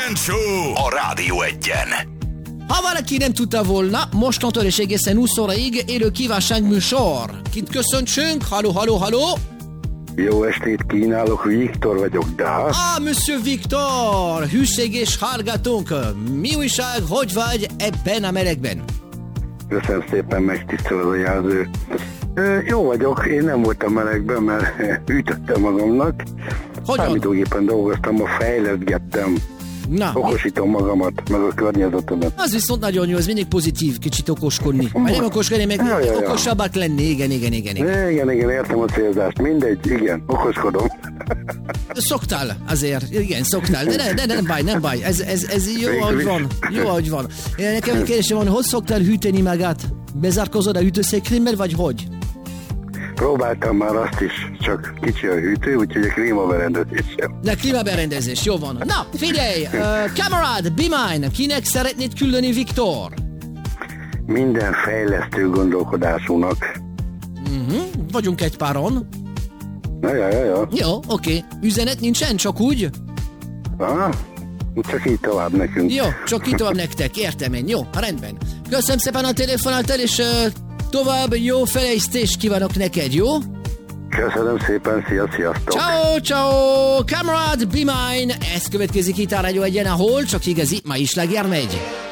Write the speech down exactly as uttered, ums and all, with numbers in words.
Kejfel Show a Rádió Egyen. Ha valaki nem tudta volna, mostantól és egészen húsz óraig élő kívánság műsor. Kit köszöntsünk? Haló, haló, haló! Jó estét kínálok, Viktor vagyok, de... Ah, Monsieur Viktor! Hűség és hallgatónk! Mi újság, hogy vagy ebben a melegben? Köszönöm szépen, megtisztel az a jelző. Jó vagyok, én nem voltam melegben, mert hűtöttem magamnak. Hogyan? Számítógépen dolgoztam, ma fejleszgettem. Na, Okosítom magamat, meg a környezetemet. az viszont nagyon jó, az mindig pozitív, kicsit okoskodni. Már nem okoskodni, meg Ja, ja, ja. okosabbak lenni, igen, igen, igen, igen. Igen, igen, értem a célzást. Mindegy, igen, okoskodom. Szoktál azért, igen, szoktál, de, ne, de nem baj, nem baj, ez, ez, ez jó, ahogy van, jó, ahogy van. Nekem egy kérdésem van, hogy szoktál hűteni magát? Bezárkozod a hűtőszekrényben, vagy hogy? Próbáltam már azt is, csak kicsi a hűtő, úgyhogy a klímaberendezés sem. De klímaberendezés, jó van. Na, figyelj, uh, kamarad, be mine, kinek szeretnéd küldeni, Viktor? Minden fejlesztő gondolkodásúnak. Uh-huh, vagyunk egy páron. Na, ja, ja, ja. Jó, oké. Okay. Üzenet nincsen, csak úgy? Aha, csak így tovább nekünk. Jó, csak így tovább nektek, értem én. Jó, rendben. Köszönöm szépen a telefonáltal, és uh, tovább jó fejlesztést kívánok neked, jó? Köszönöm szépen, szia, sziasztok! Ciao, ciao, kamarad, be mine! Ez következik itt a Rádió Egyen, ahol csak igazi, ma is legyen megy.